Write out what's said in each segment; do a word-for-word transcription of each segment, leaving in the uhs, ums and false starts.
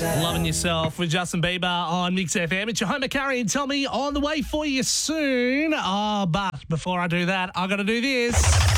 Loving Yourself with Justin Bieber on Mix F M. It's your home of Carrie and Tell Me on the way for you soon. Oh, but before I do that, I got to do this.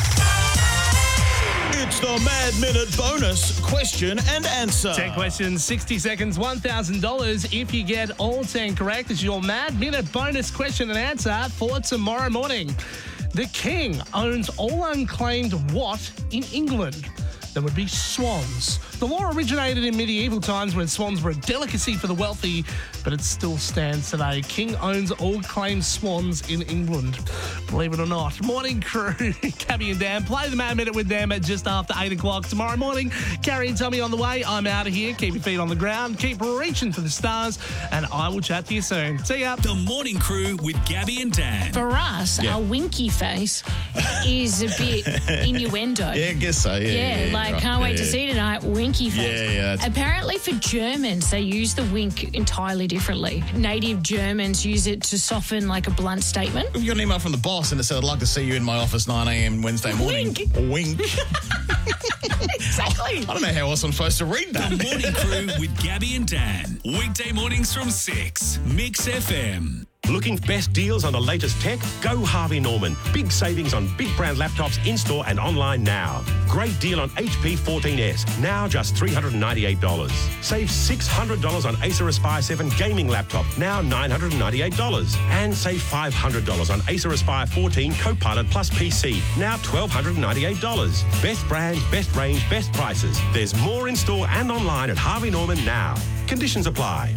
It's the Mad Minute bonus question and answer. ten questions, sixty seconds, one thousand dollars. If you get all ten correct, it's your Mad Minute bonus question and answer for tomorrow morning. The king owns all unclaimed what in England? There would be swans. The law originated in medieval times when swans were a delicacy for the wealthy, but it still stands today. King owns all claimed swans in England. Believe it or not. Morning crew, Gabby and Dan. Play the Mad Minute with them at just after eight o'clock tomorrow morning. Carrie and Tommy on the way. I'm out of here. Keep your feet on the ground. Keep reaching for the stars, and I will chat to you soon. See ya. The Morning Crew with Gabby and Dan. For us, Yeah. our winky face is a bit innuendo. Yeah, I guess so. Yeah, Yeah, yeah, like right. can't wait Yeah. to see tonight, winky face. Yeah, yeah, that's- Apparently for Germans, they use the wink entirely differently. Native Germans use it to soften like a blunt statement. If you got an email from the boss and it said, I'd like to see you in my office nine a.m. Wednesday morning. Wink. Wink. Exactly. I don't know how else I'm supposed to read that. The Morning Crew with Gabby and Dan. Weekday mornings from six. Mix F M. Looking for best deals on the latest tech? Go Harvey Norman. Big savings on big brand laptops in-store and online now. Great deal on H P fourteen S, now just three hundred ninety-eight dollars. Save six hundred dollars on Acer Aspire seven gaming laptop, now nine hundred ninety-eight dollars. And save five hundred dollars on Acer Aspire fourteen Copilot Plus P C, now one thousand two hundred ninety-eight dollars. Best brands, best range, best prices. There's more in-store and online at Harvey Norman now. Conditions apply.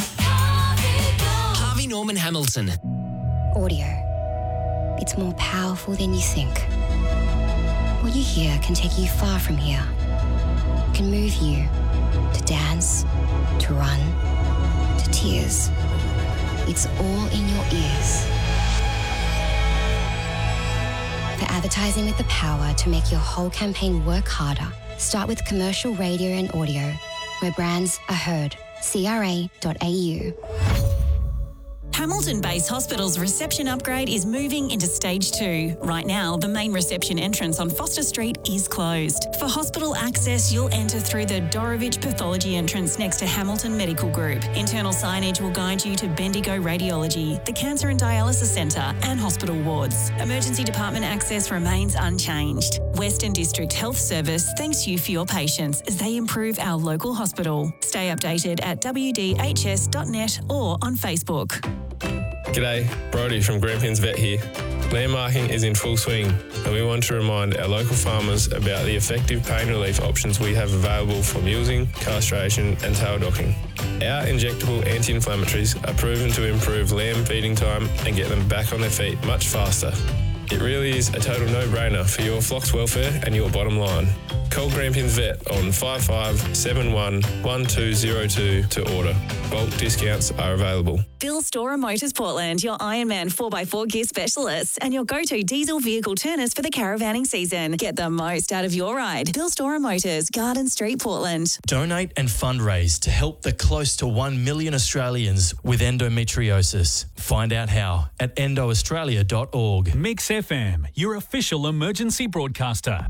Harvey Norman Hamilton. Audio. It's more powerful than you think. What you hear can take you far from here. It can move you to dance, to run, to tears. It's all in your ears. For advertising with the power to make your whole campaign work harder, start with commercial radio and audio, where brands are heard. C R A dot A U. Hamilton Base Hospital's reception upgrade is moving into stage two. Right now, the main reception entrance on Foster Street is closed. For hospital access, you'll enter through the Dorovich Pathology entrance next to Hamilton Medical Group. Internal signage will guide you to Bendigo Radiology, the Cancer and Dialysis Centre, and hospital wards. Emergency department access remains unchanged. Western District Health Service thanks you for your patience as they improve our local hospital. Stay updated at w d h s dot net or on Facebook. G'day, Brody from Grampians Vet here. Landmarking is in full swing and we want to remind our local farmers about the effective pain relief options we have available for mulesing, castration and tail docking. Our injectable anti-inflammatories are proven to improve lamb feeding time and get them back on their feet much faster. It really is a total no-brainer for your flock's welfare and your bottom line. Call Grampians Vet on five five seven one one two zero two to order. Bulk discounts are available. Bill Storer Motors Portland, your Ironman four by four gear specialists and your go-to diesel vehicle turners for the caravanning season. Get the most out of your ride. Bill Storer Motors, Garden Street, Portland. Donate and fundraise to help the close to one million Australians with endometriosis. Find out how at endo australia dot org. Mix F M, your official emergency broadcaster.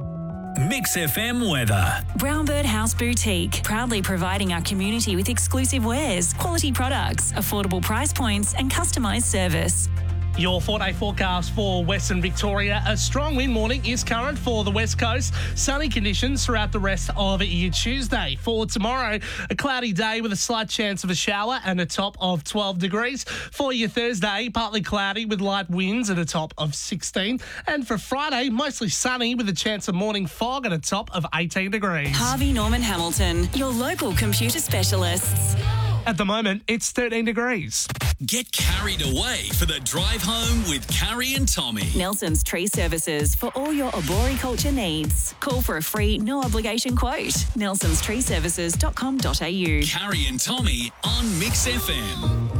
Mix F M weather. Brownbird House Boutique, proudly providing our community with exclusive wares, quality products, affordable price points and customised service. Your four-day forecast for Western Victoria. A strong wind warning is current for the West Coast. Sunny conditions throughout the rest of your Tuesday. For tomorrow, a cloudy day with a slight chance of a shower and a top of twelve degrees. For your Thursday, partly cloudy with light winds at a top of sixteen. And for Friday, mostly sunny with a chance of morning fog at a top of eighteen degrees. Harvey Norman Hamilton, your local computer specialists. At the moment, it's thirteen degrees. Get carried away for the drive home with Carrie and Tommy. Nelson's Tree Services for all your arboriculture needs. Call for a free, no obligation quote. nelsons tree services dot com dot a u. Carrie and Tommy on Mix F M.